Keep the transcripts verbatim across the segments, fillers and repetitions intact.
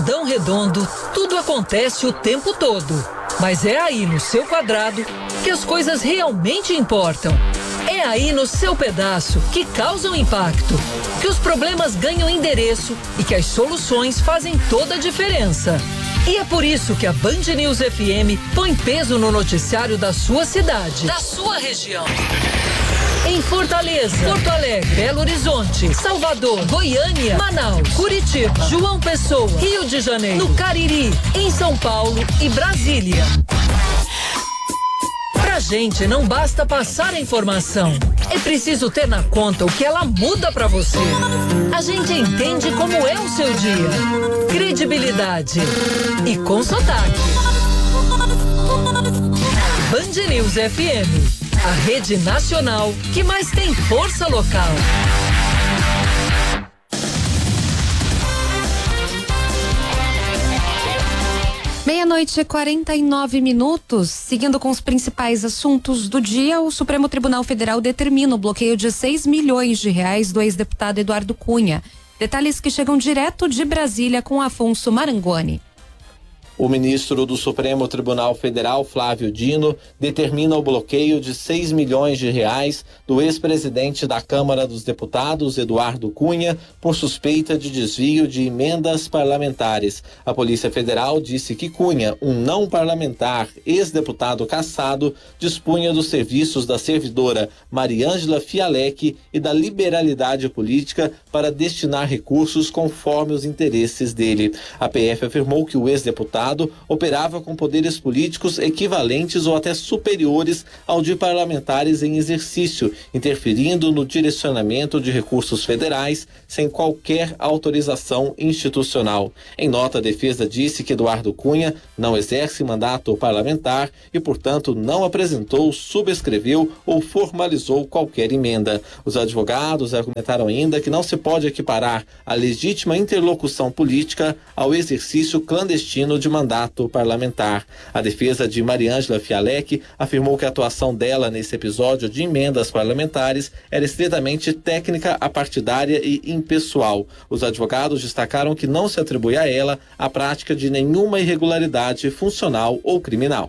Fundão Redondo, tudo acontece o tempo todo. Mas é aí no seu quadrado que as coisas realmente importam. É aí no seu pedaço que causam impacto, que os problemas ganham endereço e que as soluções fazem toda a diferença. E é por isso que a Band News F M põe peso no noticiário da sua cidade, da sua região. Em Fortaleza, Porto Alegre, Belo Horizonte, Salvador, Goiânia, Manaus, Curitiba, João Pessoa, Rio de Janeiro, no Cariri, em São Paulo e Brasília. Pra gente não basta passar a informação, é preciso ter na conta o que ela muda pra você. A gente entende como é o seu dia. Credibilidade e com sotaque. Band News F M, a rede nacional que mais tem força local. Meia-noite e quarenta e nove minutos. Seguindo com os principais assuntos do dia, o Supremo Tribunal Federal determina o bloqueio de seis milhões de reais do ex-deputado Eduardo Cunha. Detalhes que chegam direto de Brasília com Afonso Marangoni. O ministro do Supremo Tribunal Federal, Flávio Dino, determina o bloqueio de seis milhões de reais do ex-presidente da Câmara dos Deputados, Eduardo Cunha, por suspeita de desvio de emendas parlamentares. A Polícia Federal disse que Cunha, um não parlamentar, ex-deputado cassado, dispunha dos serviços da servidora Mariângela Fialec e da liberalidade política para destinar recursos conforme os interesses dele. A P F afirmou que o ex-deputado operava com poderes políticos equivalentes ou até superiores ao de parlamentares em exercício, interferindo no direcionamento de recursos federais sem qualquer autorização institucional. Em nota, a defesa disse que Eduardo Cunha não exerce mandato parlamentar e, portanto, não apresentou, subscreveu ou formalizou qualquer emenda. Os advogados argumentaram ainda que não se pode equiparar a legítima interlocução política ao exercício clandestino de mandato parlamentar. A defesa de Mariângela Fialec afirmou que a atuação dela nesse episódio de emendas parlamentares era estritamente técnica, apartidária e impessoal. Os advogados destacaram que não se atribui a ela a prática de nenhuma irregularidade funcional ou criminal.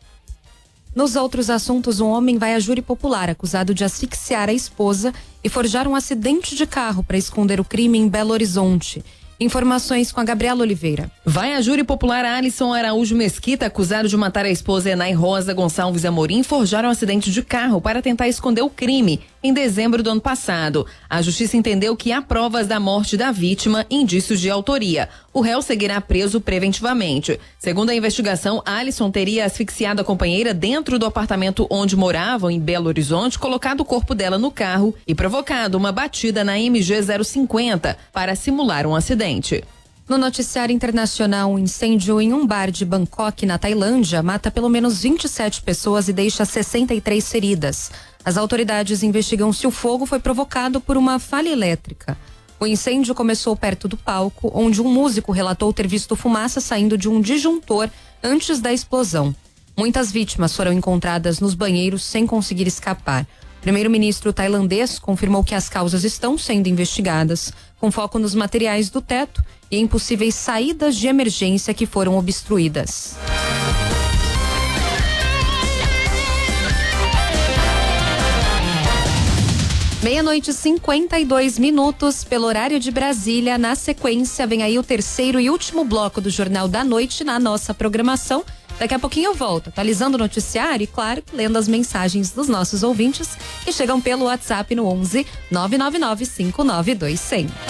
Nos outros assuntos, um homem vai a júri popular acusado de asfixiar a esposa e forjar um acidente de carro para esconder o crime em Belo Horizonte. Informações com a Gabriela Oliveira. Vai a júri popular Alisson Araújo Mesquita, acusado de matar a esposa Enay Rosa Gonçalves Amorim, forjar um acidente de carro para tentar esconder o crime em dezembro do ano passado. A justiça entendeu que há provas da morte da vítima e indícios de autoria. O réu seguirá preso preventivamente. Segundo a investigação, Alisson teria asfixiado a companheira dentro do apartamento onde moravam, em Belo Horizonte, colocado o corpo dela no carro e provocado uma batida na M G zero cinquenta para simular um acidente. No noticiário internacional, um incêndio em um bar de Bangkok, na Tailândia, mata pelo menos vinte e sete pessoas e deixa sessenta e três feridas. As autoridades investigam se o fogo foi provocado por uma falha elétrica. O incêndio começou perto do palco, onde um músico relatou ter visto fumaça saindo de um disjuntor antes da explosão. Muitas vítimas foram encontradas nos banheiros sem conseguir escapar. O primeiro-ministro tailandês confirmou que as causas estão sendo investigadas, com foco nos materiais do teto e em possíveis saídas de emergência que foram obstruídas. Meia-noite e cinquenta e dois minutos, pelo horário de Brasília. Na sequência, vem aí o terceiro e último bloco do Jornal da Noite na nossa programação. Daqui a pouquinho eu volto, atualizando o noticiário e, claro, lendo as mensagens dos nossos ouvintes que chegam pelo WhatsApp no onze nove nove nove cinco nove dois zero zero.